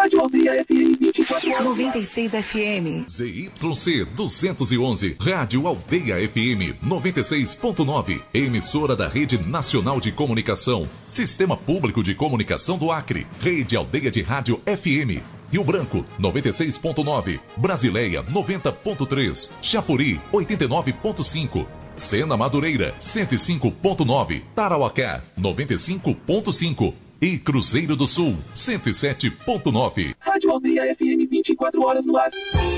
Rádio Aldeia FM 24 horas. 96 FM. ZYC 211, Rádio Aldeia FM 96.9, emissora da Rede Nacional de Comunicação, Sistema Público de Comunicação do Acre, Rede Aldeia de Rádio FM. Rio Branco, 96.9, Brasileia, 90.3, Chapuri, 89.5, Sena Madureira, 105.9, Tarauacá, 95.5 e Cruzeiro do Sul, 107.9. Rádio Aldeia FM 24 horas no ar.